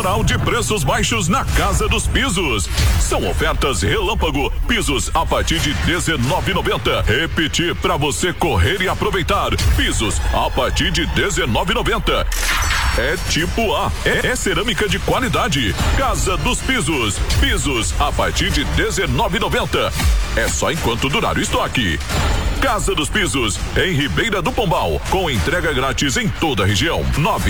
Temporal de preços baixos na Casa dos Pisos. São ofertas relâmpago, pisos a partir de R$19,90. Repetir para você correr e aproveitar. Pisos a partir de R$19,90. É tipo A, é cerâmica de qualidade. Casa dos Pisos. Pisos a partir de R$19,90. É só enquanto durar o estoque. Casa dos Pisos, em Ribeira do Pombal, com entrega grátis em toda a região.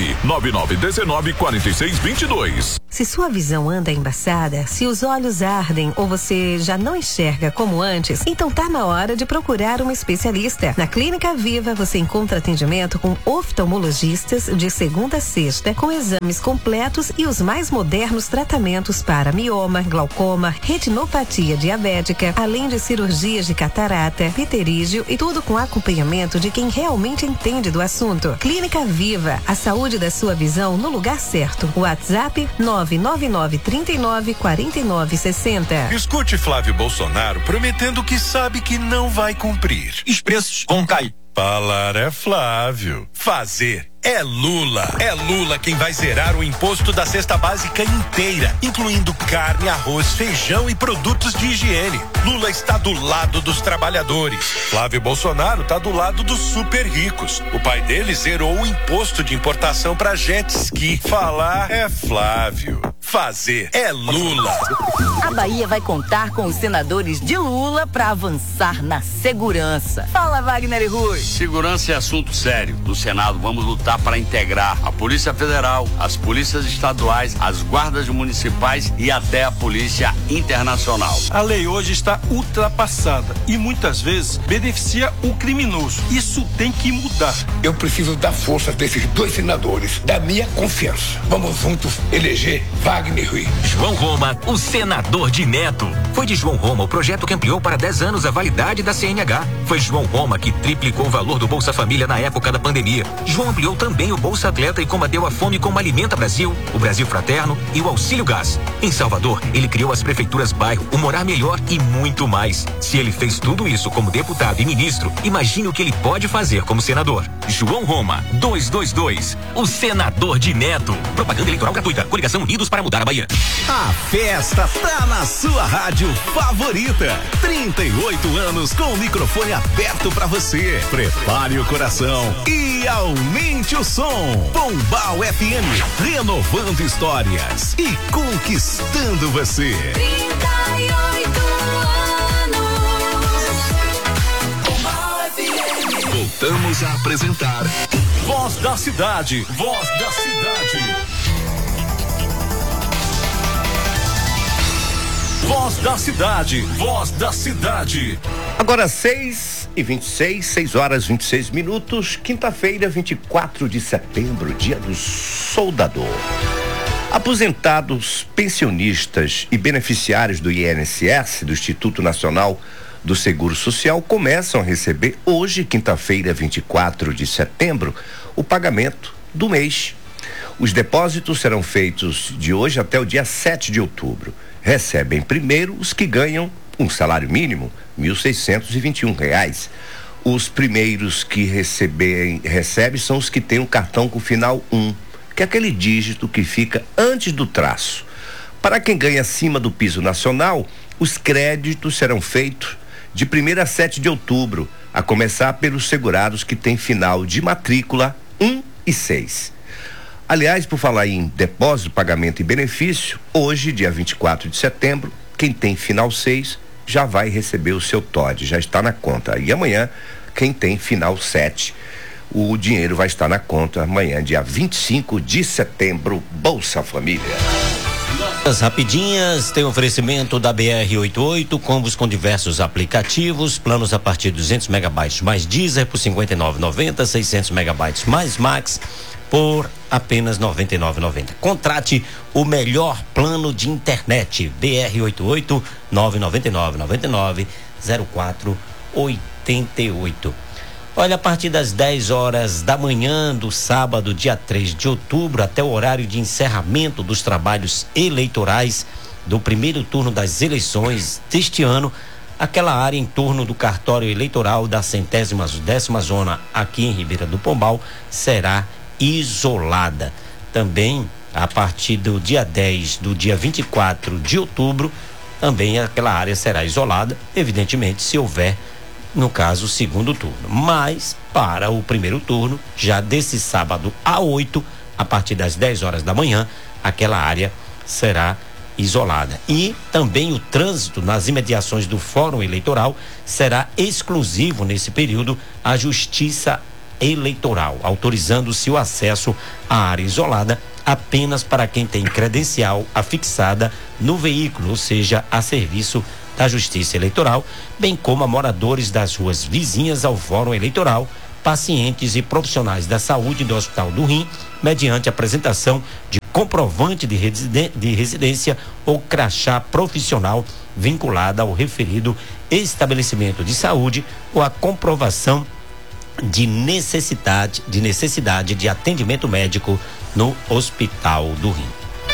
999194622. Se sua visão anda embaçada, se os olhos ardem ou você já não enxerga como antes, então tá na hora de procurar um especialista. Na Clínica Viva você encontra atendimento com oftalmologistas de segunda a sexta, com exames completos e os mais modernos tratamentos para mioma, glaucoma, retinopatia diabética, além de cirurgias de catarata, pterígio e tudo com acompanhamento de quem realmente entende do assunto. Clínica Viva, a saúde da sua visão no lugar certo. WhatsApp 999394960. Escute Flávio Bolsonaro prometendo que sabe que não vai cumprir. Os preços vão cair. Falar é Flávio. Fazer é Lula. É Lula quem vai zerar o imposto da cesta básica inteira, incluindo carne, arroz, feijão e produtos de higiene. Lula está do lado dos trabalhadores. Flávio Bolsonaro está do lado dos super ricos. O pai dele zerou o imposto de importação para jet ski. Falar é Flávio. Fazer é Lula. A Bahia vai contar com os senadores de Lula para avançar na segurança. Fala, Wagner e Rui. Segurança é assunto sério. No Senado vamos lutar para integrar a Polícia Federal, as polícias estaduais, as guardas municipais e até a Polícia Internacional. A lei hoje está ultrapassada e muitas vezes beneficia o criminoso. Isso tem que mudar. Eu preciso da força desses dois senadores, da minha confiança. Vamos juntos eleger Wagner e Rui. João Roma, o senador de Neto. Foi de João Roma o projeto que ampliou para 10 anos a validade da CNH. Foi João Roma que triplicou o valor do Bolsa Família na época da pandemia. João ampliou também o Bolsa Atleta e combateu a fome como Alimenta Brasil, o Brasil Fraterno e o Auxílio Gás. Em Salvador, ele criou as prefeituras bairro, o Morar Melhor e muito mais. Se ele fez tudo isso como deputado e ministro, imagine o que ele pode fazer como senador. João Roma, 222, o senador de Neto. Propaganda eleitoral gratuita. Coligação Unidos para mudar a Bahia. A festa tá na sua rádio favorita. 38 anos com o microfone aberto para você. Prepare o coração e aumente o som. Pombal FM, renovando histórias e conquistando você. 38 anos. Pombal FM. Voltamos a apresentar Voz da Cidade. Voz da Cidade. Voz da Cidade. Voz da Cidade. Agora 6h26, 6h26, quinta-feira, 24 de setembro, dia do soldador. Aposentados, pensionistas e beneficiários do INSS, do Instituto Nacional do Seguro Social, começam a receber hoje, quinta-feira, 24 de setembro, o pagamento do mês. Os depósitos serão feitos de hoje até o dia 7 de outubro. Recebem primeiro os que ganham um salário mínimo, R$1.621. Os primeiros que recebem são os que têm o cartão com final 1, que é aquele dígito que fica antes do traço. Para quem ganha acima do piso nacional, os créditos serão feitos de 1º a 7 de outubro, a começar pelos segurados que têm final de matrícula 1 e 6. Aliás, por falar em depósito, pagamento e benefício, hoje, dia 24 de setembro, quem tem final 6 já vai receber o seu TOD, já está na conta. E amanhã, quem tem final 7, o dinheiro vai estar na conta amanhã, dia 25 de setembro, Bolsa Família. As rapidinhas, tem oferecimento da BR-88, combos com diversos aplicativos, planos a partir de 200 megabytes mais Deezer por R$ 59,90, 600 megabytes mais Max por apenas R$ 99,90. Contrate o melhor plano de internet. BR-88 999 0488. Olha, a partir das 10 horas da manhã do sábado, dia 3 de outubro, até o horário de encerramento dos trabalhos eleitorais do primeiro turno das eleições deste ano, aquela área em torno do cartório eleitoral da 110ª zona aqui em Ribeira do Pombal será isolada. Também a partir do dia 10 do dia 24 de outubro, também aquela área será isolada, evidentemente, se houver, no caso, o segundo turno. Mas, para o primeiro turno, já desse sábado a 8, a partir das 10 horas da manhã, aquela área será isolada. E também o trânsito nas imediações do Fórum Eleitoral será exclusivo nesse período à Justiça Eleitoral, autorizando-se o acesso à área isolada apenas para quem tem credencial afixada no veículo, ou seja, a serviço da Justiça Eleitoral, bem como a moradores das ruas vizinhas ao Fórum Eleitoral, pacientes e profissionais da saúde do Hospital do Rim, mediante apresentação de comprovante de residência ou crachá profissional vinculada ao referido estabelecimento de saúde ou a comprovação de necessidade de atendimento médico no Hospital do Rim.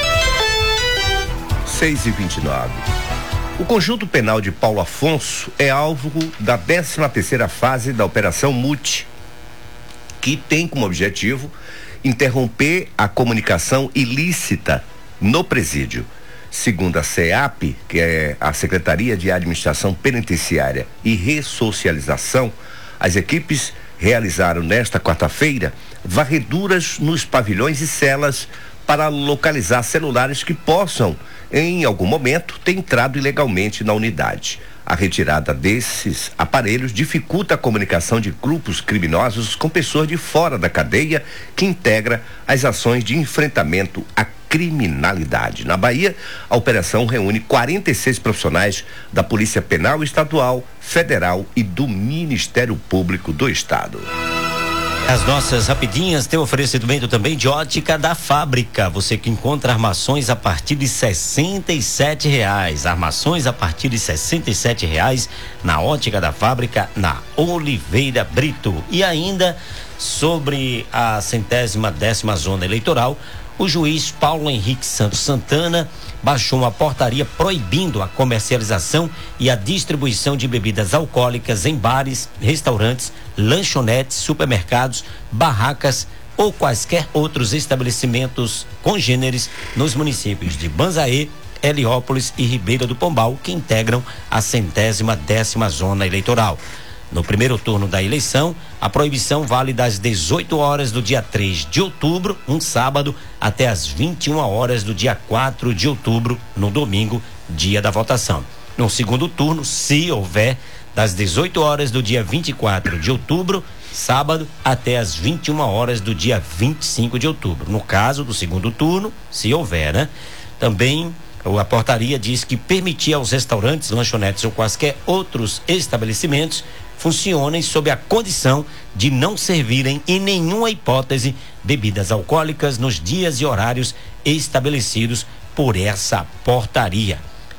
6h29. O Conjunto Penal de Paulo Afonso é alvo da 13ª fase da Operação MUT, que tem como objetivo interromper a comunicação ilícita no presídio. Segundo a CEAP, que é a Secretaria de Administração Penitenciária e Ressocialização, as equipes realizaram nesta quarta-feira varreduras nos pavilhões e celas para localizar celulares que possam, em algum momento, ter entrado ilegalmente na unidade. A retirada desses aparelhos dificulta a comunicação de grupos criminosos com pessoas de fora da cadeia que integra as ações de enfrentamento à criminalidade. Na Bahia, a operação reúne 46 profissionais da Polícia Penal Estadual, Federal e do Ministério Público do Estado. As nossas rapidinhas têm oferecimento também de Ótica da Fábrica. Você que encontra armações a partir de R$67. Armações a partir de R$67 na Ótica da Fábrica, na Oliveira Brito. E ainda sobre a 110ª zona eleitoral, o juiz Paulo Henrique Santos Santana baixou uma portaria proibindo a comercialização e a distribuição de bebidas alcoólicas em bares, restaurantes, lanchonetes, supermercados, barracas ou quaisquer outros estabelecimentos congêneres nos municípios de Banzaê, Heliópolis e Ribeira do Pombal, que integram a 110ª zona eleitoral. No primeiro turno da eleição, a proibição vale das 18 horas do dia 3 de outubro, um sábado, até as 21 horas do dia 4 de outubro, no domingo, dia da votação. No segundo turno, se houver, das 18 horas do dia 24 de outubro, sábado, até as 21 horas do dia 25 de outubro. No caso do segundo turno, se houver, né? Também a portaria diz que permitir aos restaurantes, lanchonetes ou quaisquer outros estabelecimentos funcionem sob a condição de não servirem em nenhuma hipótese bebidas alcoólicas nos dias e horários estabelecidos por essa portaria.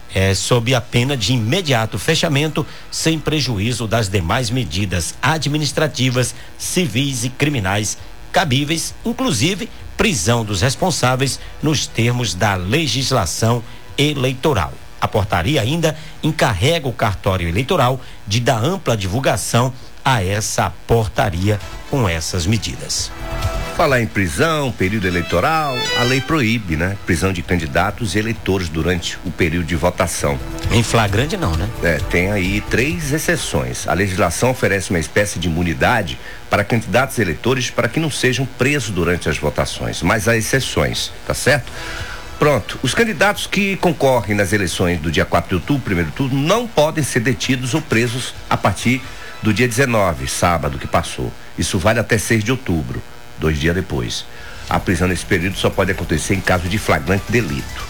Sob a pena de imediato fechamento, sem prejuízo das demais medidas administrativas, civis e criminais cabíveis, inclusive prisão dos responsáveis nos termos da legislação eleitoral. A portaria ainda encarrega o cartório eleitoral de dar ampla divulgação a essa portaria com essas medidas. Falar em prisão, período eleitoral, a lei proíbe, né? Prisão de candidatos e eleitores durante o período de votação. Em flagrante não, né? Tem aí 3 exceções. A legislação oferece uma espécie de imunidade para candidatos e eleitores para que não sejam presos durante as votações, mas há exceções, tá certo? Pronto, os candidatos que concorrem nas eleições do dia 4 de outubro, primeiro turno, não podem ser detidos ou presos a partir do dia 19, sábado que passou. Isso vale até 6 de outubro, 2 dias depois. A prisão nesse período só pode acontecer em caso de flagrante delito.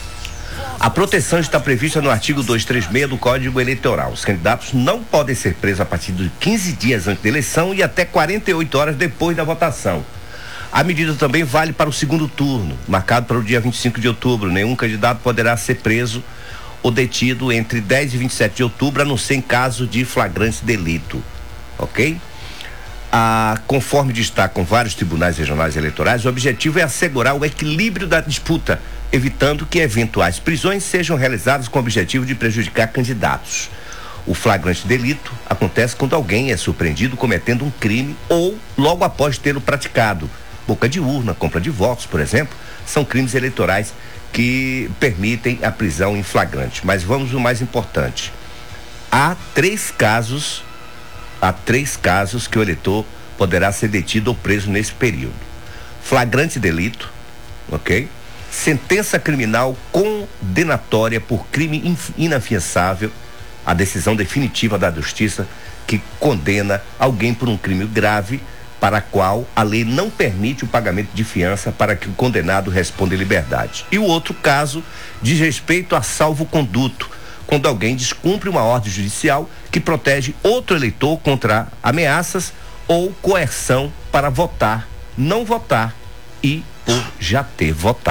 A proteção está prevista no artigo 236 do Código Eleitoral. Os candidatos não podem ser presos a partir de 15 dias antes da eleição e até 48 horas depois da votação. A medida também vale para o segundo turno, marcado para o dia 25 de outubro. Nenhum candidato poderá ser preso ou detido entre 10 e 27 de outubro, a não ser em caso de flagrante delito. Ok? Conforme destacam vários tribunais regionais eleitorais, o objetivo é assegurar o equilíbrio da disputa, evitando que eventuais prisões sejam realizadas com o objetivo de prejudicar candidatos. O flagrante delito acontece quando alguém é surpreendido cometendo um crime ou logo após tê-lo praticado, boca de urna, compra de votos, por exemplo, são crimes eleitorais que permitem a prisão em flagrante. Mas vamos ao mais importante. Há três casos que o eleitor poderá ser detido ou preso nesse período: flagrante delito, ok? Sentença criminal condenatória por crime inafiançável, a decisão definitiva da justiça que condena alguém por um crime grave para a qual a lei não permite o pagamento de fiança para que o condenado responda em liberdade. E o outro caso diz respeito a salvo-conduto, quando alguém descumpre uma ordem judicial que protege outro eleitor contra ameaças ou coerção para votar, não votar e por já ter votado.